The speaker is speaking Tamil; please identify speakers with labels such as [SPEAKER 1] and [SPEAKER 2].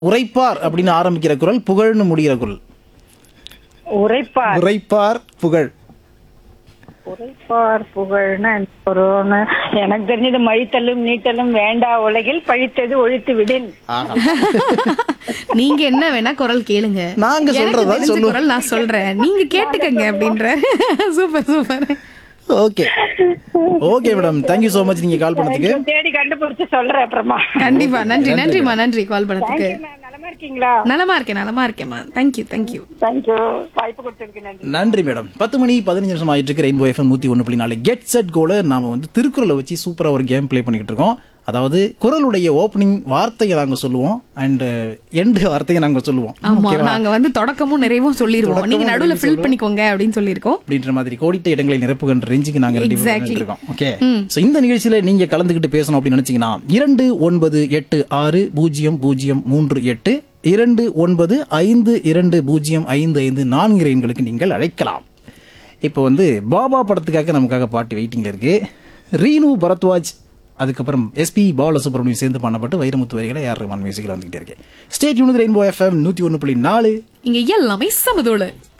[SPEAKER 1] உரைப்பார் அப்படின்னு ஆரம்பிக்கிற குரல், புகழ்னு முடிகிற குரல்.
[SPEAKER 2] உரைப்பார்.
[SPEAKER 1] உரைப்பார் புகழ்.
[SPEAKER 2] உரைப்பார் புகழ்னா ஒரு எனக்கு தெரிஞ்சது மழித்தலும் நீட்டலும் வேண்டா உலகில் பழித்தது ஒழித்து விடின்.
[SPEAKER 3] நீங்க என்ன வேணா குரல் கேளுங்க,
[SPEAKER 1] நாங்க
[SPEAKER 3] எனக்கு
[SPEAKER 1] சொல்றதா
[SPEAKER 3] தெரிஞ்ச
[SPEAKER 1] சொல்லுவோம்.
[SPEAKER 3] குரல் நான் சொல்றேன், நீங்க கேட்டுக்கங்க அப்படின்ற. Super super.
[SPEAKER 1] Okay okay madam, thank you so much நீங்க கால் பண்ணதுக்கு.
[SPEAKER 2] தேடி கண்டுபிடிச்சு சொல்றேன் அப்புறமா.
[SPEAKER 3] கண்டிப்பா. நன்றி நன்றிமா, நன்றி கால் பண்ணதுக்கு.
[SPEAKER 2] நலமா இருக்கீங்களா?
[SPEAKER 3] நலமா இருக்கேம்மா. Thank you thank you.
[SPEAKER 2] தேங்க்யூ, வாய்ப்பு கொடுத்ததுக்கு நன்றி.
[SPEAKER 1] நன்றி மேடம். 10:15 ஆயிட்டு இருக்கு. ரெயின்போ எஃப்எம் 101.4 கெட் செட் கோல நாம வந்து திருக்குறளை வச்சு சூப்பரா ஒரு கேம் ப்ளே பண்ணிக்கிட்டு இருக்கோம். அதாவது குறளுடைய ஓப்பனிங் வார்த்தையை நாங்க சொல்லுவோம் அண்ட் எண்ட் வார்த்தையை நாங்க சொல்லுவோம்.
[SPEAKER 3] ஆமா, நாங்க வந்து தொடக்கமும் நிறைவும் சொல்லிடுவோம், நீங்க நடுவுல ஃபில் பண்ணிக்கோங்க அப்படின்னு சொல்லியிருக்கோம்.
[SPEAKER 1] அப்படின்ற மாதிரி கோடிட்ட இடங்களை நிரப்புகின்ற ரேஞ்சுக்கு நாங்க ரெடி
[SPEAKER 3] Exactly.
[SPEAKER 1] பண்ணிட்டு இருக்கோம். ஓகே, சோ இந்த நிகழ்ச்சியில நீங்க கலந்துக்கிட்டு பேசணும் அப்படின்னு நினைச்சீங்கன்னா 29860038 2952205554 எண்களுக்கு நீங்கள் அழைக்கலாம். இப்போ வந்து பாபா படத்துக்காக நமக்காக பாட்டு வெயிட்டிங்ல இருக்கு. ரீனு பரத்வாஜ், அதுக்கப்புறம் எஸ்பி பாலசுப்ரமணியம் சேர்ந்து பண்ணப்பட்டு வைரமுத்து வரிகளை AR ரஹ்மான் மியூசிக்ல வந்துகிட்டே இருக்கு. Stay tune with rainbow FM 101.4.
[SPEAKER 3] இங்க எல்லாமே சமதோல.